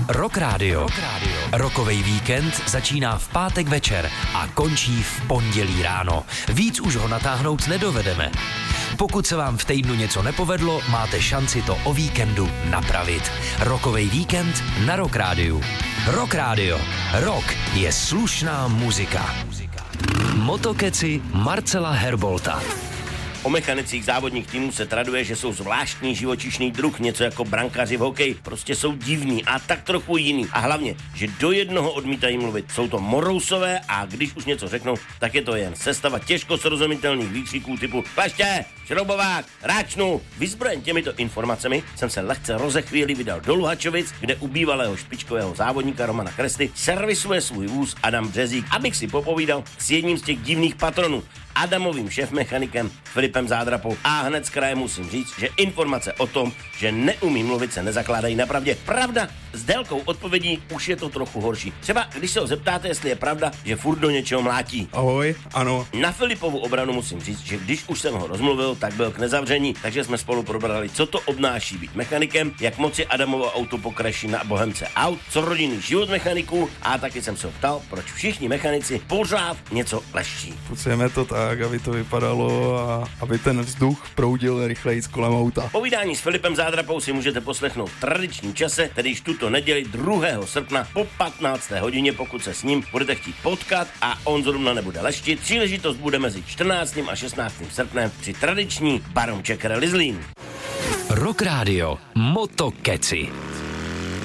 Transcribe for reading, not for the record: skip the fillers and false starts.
Rock Radio. Rockovej víkend začíná v pátek večer a končí v pondělí ráno. Víc už ho natáhnout nedovedeme. Pokud se vám v týdnu něco nepovedlo, máte šanci to o víkendu napravit. Rockovej víkend na Rock Radio. Rock Radio. Rock je slušná muzika. Motokeci Marcela Herbolta. O mechanicích závodních týmů se traduje, že jsou zvláštní živočišný druh, něco jako brankáři v hokeji. Prostě jsou divní a tak trochu jiný. A hlavně, že do jednoho odmítají mluvit. Jsou to morousové a když už něco řeknou, tak je to jen sestava těžko srozumitelných výkřiků typu Kleště, šroubovák, ráčnu. Vyzbrojen těmito informacemi jsem se lehce rozechvíli vydal do Luhačovic, kde u bývalého špičkového závodníka Romana Kresty servisuje svůj vůz Adam Březík, abych si popovídal s jedním z těch divných patronů, Adamovým šéfmechanikem Filipem Zádrapou. A hned z kraje musím říct, že informace o tom, že neumí mluvit, se nezakládají na pravdě. Pravda, s délkou odpovědí už je to trochu horší. Třeba když se ho zeptáte, jestli je pravda, že furt do něčeho mlátí. Ahoj, ano. Na Filipovu obranu musím říct, že když už jsem ho rozmluvil, tak byl k nezavření, takže jsme spolu probrali, co to obnáší být mechanikem, jak moc je Adamovo auto po kraši na Bohemce aut, co rodinný život mechaniků, a taky jsem se ho ptal, proč všichni mechanici pořád něco leští. Potřebujeme to tak, aby to vypadalo a aby ten vzduch proudil rychleji z kolem auta. Povídání s Filipem Zádrapou si můžete poslechnout v tradičním čase, tedy již tuto neděli 2. srpna po 15. hodině, pokud se s ním budete chtít potkat a on zrovna nebude leštit. Příležitost bude mezi 14. a 16. srpnem při tradiční Baron Checker Lizlín. Rock Radio. Motokeci.